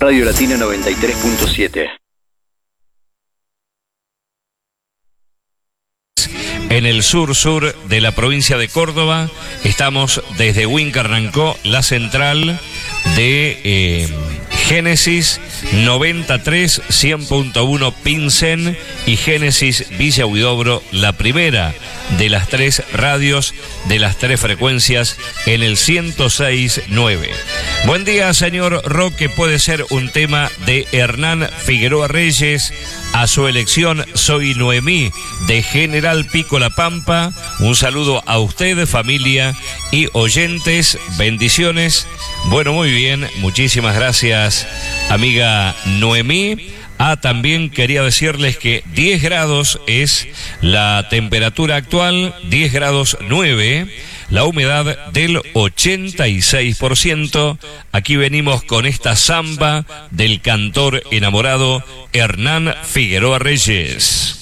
Radio Latina 93.7. En el sur de la provincia de Córdoba, estamos desde Huincarnancó, la central de Génesis 93 100.1 Pincén y Génesis Villa Huidobro, la primera de las tres radios, de las tres frecuencias, en el 106.9. Buen día, señor Roque. Puede ser un tema de Hernán Figueroa Reyes. A su elección, soy Noemí, de General Pico La Pampa. Un saludo a usted, familia y oyentes. Bendiciones. Bueno, muy bien. Muchísimas gracias, amiga Noemí. También quería decirles que 10 grados es la temperatura actual, 10 grados 9, la humedad del 86%. Aquí venimos con esta samba del cantor enamorado Hernán Figueroa Reyes.